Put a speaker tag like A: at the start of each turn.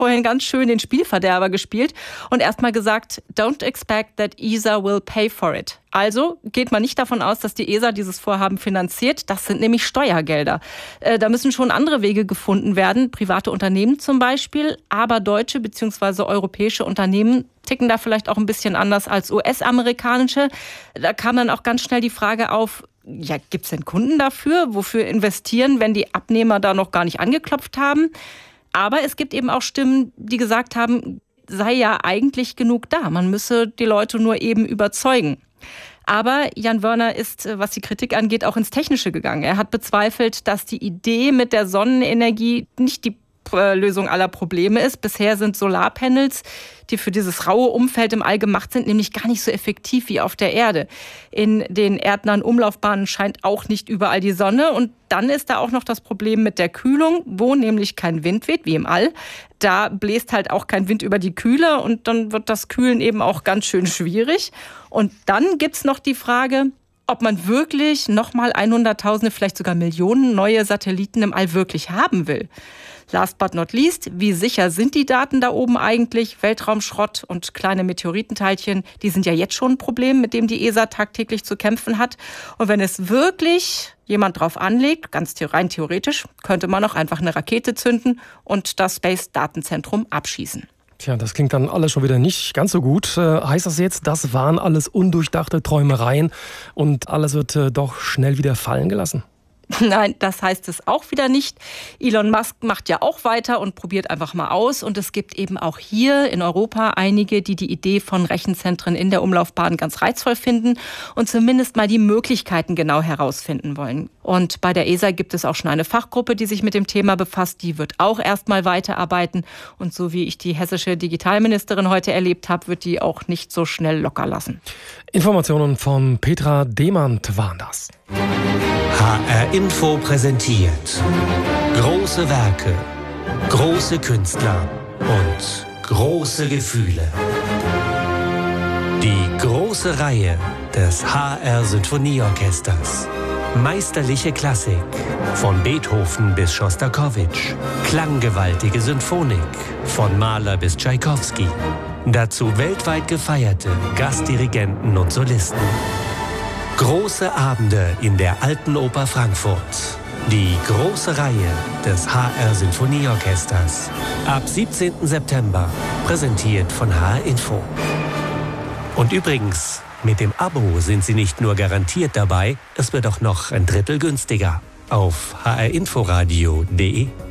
A: vorhin ganz schön den Spielverderber gespielt und erstmal gesagt, don't expect that ESA will pay for it. Also geht man nicht davon aus, dass die ESA dieses Vorhaben finanziert. Das sind nämlich Steuergelder. Da müssen schon andere Wege gefunden werden, private Unternehmen zum Beispiel, aber deutsche bzw. europäische Unternehmen ticken da vielleicht auch ein bisschen anders als US-amerikanische. Da kam dann auch ganz schnell die Frage auf, ja, gibt es denn Kunden dafür? Wofür investieren, wenn die Abnehmer da noch gar nicht angeklopft haben? Aber es gibt eben auch Stimmen, die gesagt haben, sei ja eigentlich genug da. Man müsse die Leute nur eben überzeugen. Aber Jan Wörner ist, was die Kritik angeht, auch ins Technische gegangen. Er hat bezweifelt, dass die Idee mit der Sonnenenergie nicht die Lösung aller Probleme ist. Bisher sind Solarpanels, die für dieses raue Umfeld im All gemacht sind, nämlich gar nicht so effektiv wie auf der Erde. In den erdnahen Umlaufbahnen scheint auch nicht überall die Sonne. Und dann ist da auch noch das Problem mit der Kühlung, wo nämlich kein Wind weht, wie im All. Da bläst halt auch kein Wind über die Kühler und dann wird das Kühlen eben auch ganz schön schwierig. Und dann gibt's noch die Frage, ob man wirklich nochmal 100.000, vielleicht sogar Millionen neue Satelliten im All wirklich haben will. Last but not least, wie sicher sind die Daten da oben eigentlich? Weltraumschrott und kleine Meteoritenteilchen, die sind ja jetzt schon ein Problem, mit dem die ESA tagtäglich zu kämpfen hat. Und wenn es wirklich jemand drauf anlegt, ganz rein theoretisch, könnte man auch einfach eine Rakete zünden und das Space-Datenzentrum abschießen.
B: Tja, das klingt dann alles schon wieder nicht ganz so gut. Heißt das jetzt, das waren alles undurchdachte Träumereien und alles wird doch schnell wieder fallen gelassen?
A: Nein, das heißt es auch wieder nicht. Elon Musk macht ja auch weiter und probiert einfach mal aus. Und es gibt eben auch hier in Europa einige, die die Idee von Rechenzentren in der Umlaufbahn ganz reizvoll finden und zumindest mal die Möglichkeiten genau herausfinden wollen. Und bei der ESA gibt es auch schon eine Fachgruppe, die sich mit dem Thema befasst. Die wird auch erstmal weiterarbeiten. Und so wie ich die hessische Digitalministerin heute erlebt habe, wird die auch nicht so schnell locker lassen.
B: Informationen von Petra Demand waren das.
C: HR Info präsentiert große Werke, große Künstler und große Gefühle. Die große Reihe des HR Sinfonieorchesters. Meisterliche Klassik von Beethoven bis Schostakowitsch. Klanggewaltige Symphonik von Mahler bis Tschaikowski. Dazu weltweit gefeierte Gastdirigenten und Solisten. Große Abende in der Alten Oper Frankfurt. Die große Reihe des HR Sinfonieorchesters. Ab 17. September. Präsentiert von HR Info. Und übrigens, mit dem Abo sind Sie nicht nur garantiert dabei, es wird auch noch ein Drittel günstiger. Auf hrinforadio.de